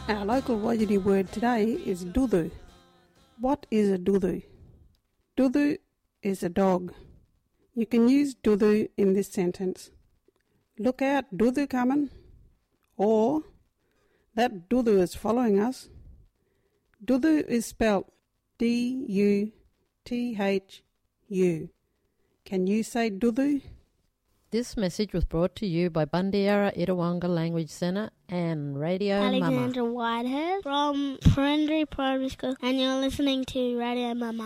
Our local Wajiri word today is dudu. What is a dudu? Dudu is a dog. You can use dudu in this sentence. Look out, dudu coming. Or, that dudu is following us. Dudu is spelt D-U-T-H-U. Can you say dudu? This message was brought to you by Bundiara Itawanga Language Centre and Radio Mama. Alexandra Whitehead from Prendry Primary School, and you're listening to Radio Mama.